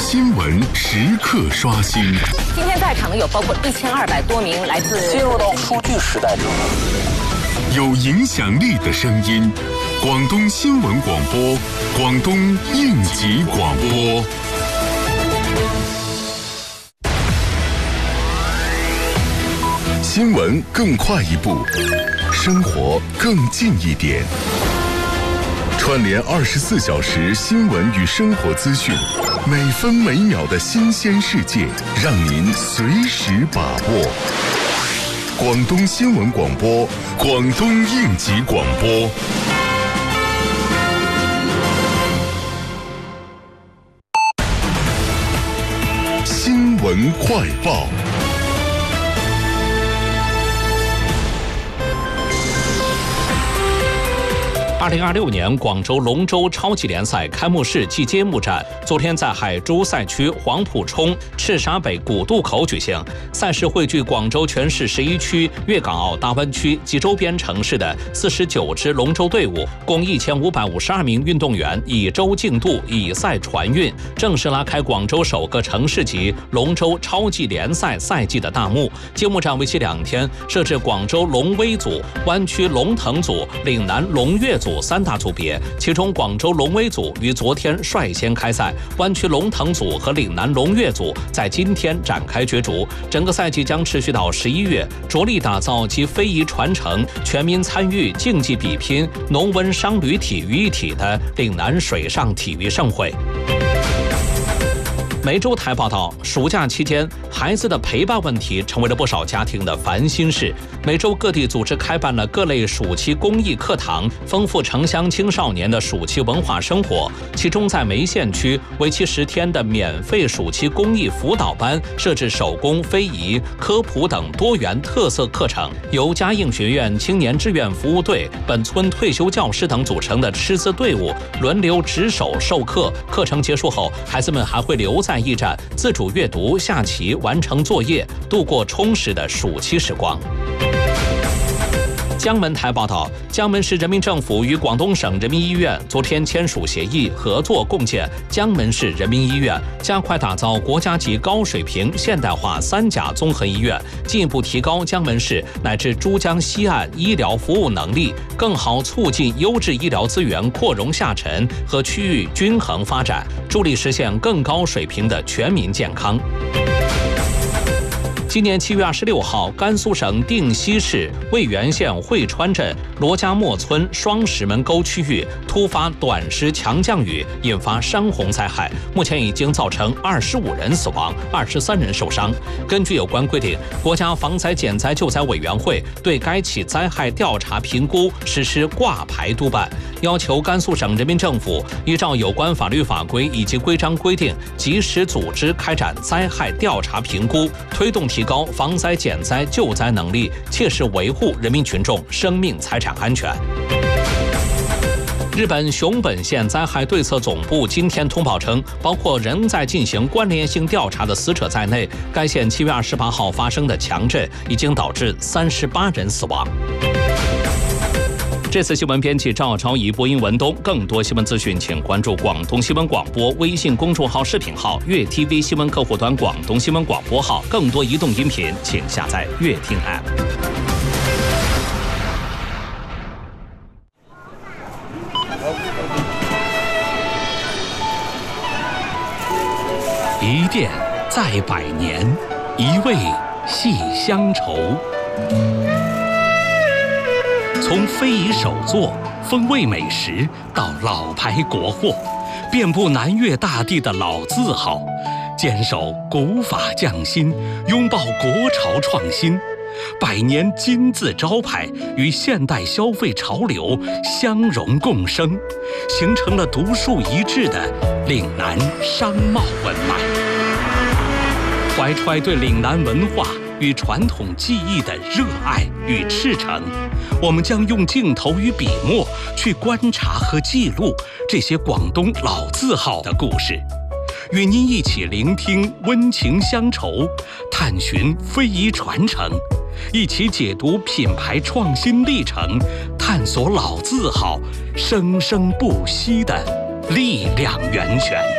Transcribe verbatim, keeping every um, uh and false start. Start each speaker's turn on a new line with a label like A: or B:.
A: 新闻时刻刷新。
B: 今天在场的有包括一千二百多名来自
C: 进入到数据时代之后，
A: 有影响力的声音，广东新闻广播，广东应急广播。新闻更快一步，生活更近一点。串联二十四小时新闻与生活资讯，每分每秒的新鲜世界，让您随时把握。广东新闻广播，广东应急广播。新闻快报。
D: 二零二六年广州龙舟超级联赛开幕式暨揭幕战昨天在海珠赛区黄埔冲赤沙北古渡口举行。赛事汇聚广州全市十一区、粤港澳大湾区及周边城市的四十九支龙舟队伍，共一千五百五十二名运动员以舟竞渡，以赛传运，正式拉开广州首个城市级龙舟超级联赛赛季的大幕。揭幕战为期两天，设置广州龙威组、湾区龙腾组、岭南龙跃组三大组别，其中广州龙威组于昨天率先开赛，湾区龙腾组和岭南龙跃组在今天展开角逐。整个赛季将持续到十一月，着力打造集非遗传承、全民参与、竞技比拼、农文商旅体育一体的岭南水上体育盛会。梅州台报道，暑假期间，孩子的陪伴问题成为了不少家庭的烦心事。梅州各地组织开办了各类暑期公益课堂，丰富城乡青少年的暑期文化生活。其中，在梅县区，为期十天的免费暑期公益辅导班设置手工、非遗、科普等多元特色课程，由嘉应学院青年志愿服务队、本村退休教师等组成的师资队伍轮流值守授课。课程结束后，孩子们还会留在驿站自主阅读、下棋、完成作业，度过充实的暑期时光。江门台报道，江门市人民政府与广东省人民医院昨天签署协议，合作共建江门市人民医院，加快打造国家级高水平现代化三甲综合医院，进一步提高江门市乃至珠江西岸医疗服务能力，更好促进优质医疗资源扩容下沉和区域均衡发展，助力实现更高水平的全民健康。今年七月二十六号，甘肃省定西市渭源县汇川镇罗家磨村双石门沟区域突发短时强降雨，引发山洪灾害，目前已经造成二十五人死亡，二十三人受伤。根据有关规定，国家防灾减灾救灾委员会对该起灾害调查评估实施挂牌督办，要求甘肃省人民政府依照有关法律法规以及规章规定，及时组织开展灾害调查评估，推动提高防灾减灾救灾能力，切实维护人民群众生命财产安全。日本熊本县灾害对策总部今天通报称，包括仍在进行关联性调查的死者在内，该县七月二十八号发生的强震已经导致三十八人死亡。这次新闻编辑赵超仪，播音文东。更多新闻资讯，请关注广东新闻广播微信公众号、视频号、粤 T V 新闻客户端广东新闻广播号。更多移动音频，请下载粤听 App。一店再百年，一味系乡愁。从非遗手作、风味美食到老牌国货，遍布南粤大地的老字号，坚守古法匠心，拥抱国潮创新，百年金字招牌与现代消费潮流相融共生，形成了独树一帜的岭南商贸文脉。怀揣对岭南文化与传统技艺的热爱与赤诚，我们将用镜头与笔墨去观察和记录这些广东老字号的故事，与您一起聆听温情乡愁，探寻非遗传承，一起解读品牌创新历程，探索老字号生生不息的力量源泉。